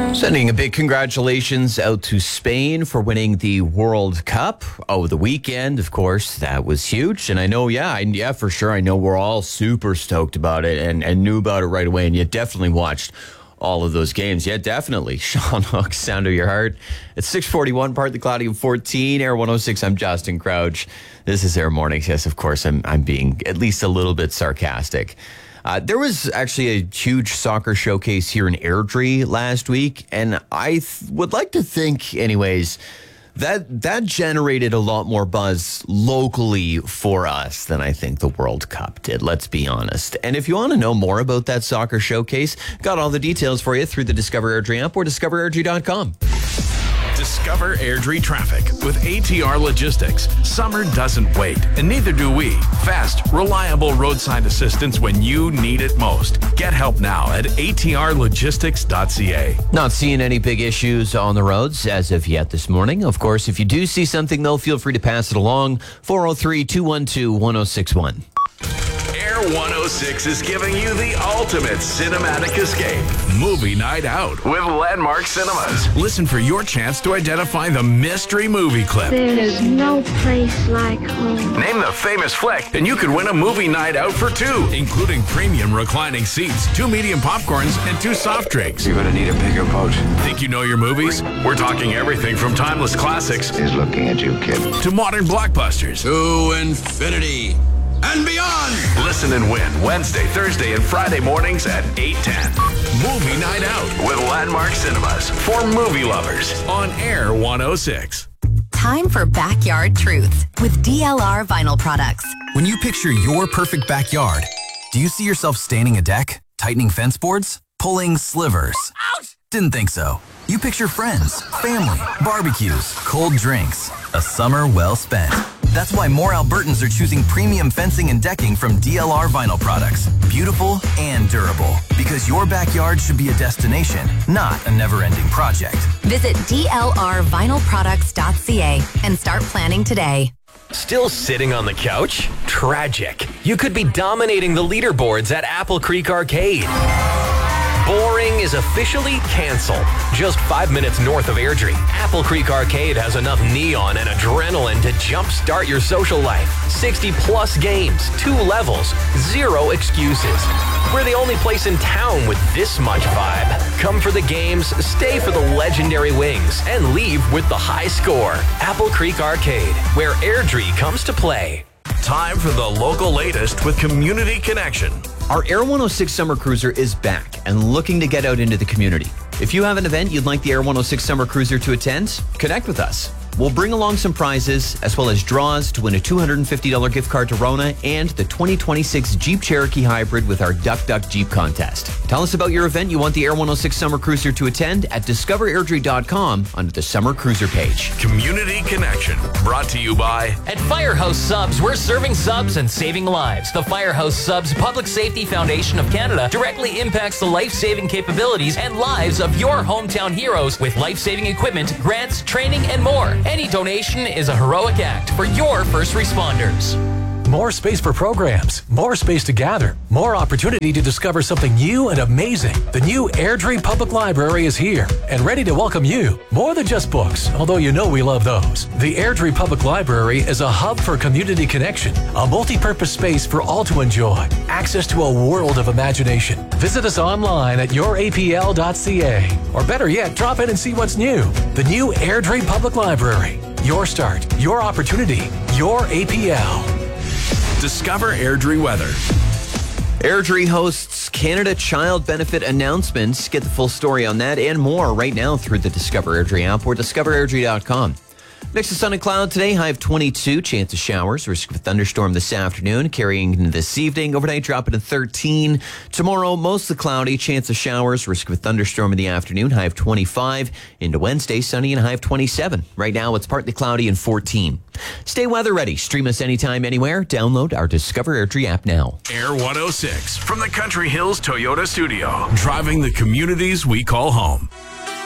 Sending a big congratulations out to Spain for winning the World Cup over the weekend. Of course, that was huge. And I know, for sure. I know we're all super stoked about it and knew about it right away. And you definitely watched all of those games. Yeah, definitely. Sean Hook, Sound of Your Heart. It's 6:41, partly cloudy and 14. Air 106, I'm Justin Crouch. This is Air Mornings. Yes, of course, I'm being at least a little bit sarcastic. There was actually a huge soccer showcase here in Airdrie last week, and I would like to think, anyways, that generated a lot more buzz locally for us than I think the World Cup did, let's be honest. And if you want to know more about that soccer showcase, got all the details for you through the Discover Airdrie app or discoverairdrie.com. Discover Airdrie traffic with ATR Logistics. Summer doesn't wait, and neither do we. Fast, reliable roadside assistance when you need it most. Get help now at atrlogistics.ca. Not seeing any big issues on the roads as of yet this morning. Of course, if you do see something, though, feel free to pass it along. 403-212-1061. Air 106 is giving you the ultimate cinematic escape. Movie night out with Landmark Cinemas. Listen for your chance to identify the mystery movie clip. There is no place like home. Name the famous flick, and you could win a movie night out for two, including premium reclining seats, 2 medium popcorns, and 2 soft drinks. You're gonna need a bigger boat. Think you know your movies? We're talking everything from timeless classics He's looking at you, kid. to modern blockbusters. To infinity and beyond. Listen and win Wednesday, Thursday, and Friday mornings at 8:10. Movie Night Out with Landmark Cinemas for movie lovers on Air 106. Time for Backyard Truths with DLR Vinyl Products. When you picture your perfect backyard, do you see yourself staining a deck, tightening fence boards, pulling slivers? Ouch! Didn't think so. You picture friends, family, barbecues, cold drinks, a summer well spent. That's why more Albertans are choosing premium fencing and decking from DLR Vinyl Products. Beautiful and durable. Because your backyard should be a destination, not a never-ending project. Visit DLRvinylproducts.ca and start planning today. Still sitting on the couch? Tragic. You could be dominating the leaderboards at Apple Creek Arcade. Boring is officially canceled. Just 5 minutes north of Airdrie, Apple Creek Arcade has enough neon and adrenaline to jumpstart your social life. 60-plus games, 2 levels, 0 excuses. We're the only place in town with this much vibe. Come for the games, stay for the legendary wings, and leave with the high score. Apple Creek Arcade, where Airdrie comes to play. Time for the local latest with Community Connection. Our Air 106 Summer Cruiser is back and looking to get out into the community. If you have an event you'd like the Air 106 Summer Cruiser to attend, connect with us. We'll bring along some prizes as well as draws to win a $250 gift card to Rona and the 2026 Jeep Cherokee Hybrid with our Duck Duck Jeep contest. Tell us about your event you want the Air 106 Summer Cruiser to attend at discoverairdrie.com under the Summer Cruiser page. Community Connection, brought to you by At Firehouse Subs, we're serving subs and saving lives. The Firehouse Subs Public Safety Foundation of Canada directly impacts the life-saving capabilities and lives of your hometown heroes with life-saving equipment, grants, training, and more. Any donation is a heroic act for your first responders. More space for programs, more space to gather, more opportunity to discover something new and amazing. The new Airdrie Public Library is here and ready to welcome you. More than just books, although you know we love those. The Airdrie Public Library is a hub for community connection, a multi-purpose space for all to enjoy, access to a world of imagination. Visit us online at yourapl.ca, or better yet, drop in and see what's new. The new Airdrie Public Library. Your start, your opportunity, your APL. Discover Airdrie weather. Airdrie hosts Canada Child Benefit announcements. Get the full story on that and more right now through the Discover Airdrie app or discoverairdrie.com. Next to sun and cloud today, high of 22, chance of showers, risk of a thunderstorm this afternoon, carrying into this evening. Overnight dropping to 13. Tomorrow, mostly cloudy, chance of showers, risk of a thunderstorm in the afternoon, high of 25. Into Wednesday, sunny and high of 27. Right now, it's partly cloudy and 14. Stay weather ready. Stream us anytime, anywhere. Download our Discover Airdrie app now. Air 106 from the Country Hills Toyota Studio, driving the communities we call home.